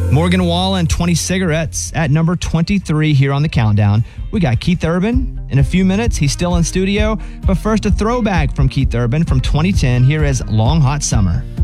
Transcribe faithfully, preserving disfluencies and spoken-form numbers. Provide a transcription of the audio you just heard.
Morgan Wallen, twenty Cigarettes at number twenty-three here on the countdown. We got Keith Urban in a few minutes. He's still in studio. But first, a throwback from Keith Urban from twenty ten. Here is Long Hot Summer.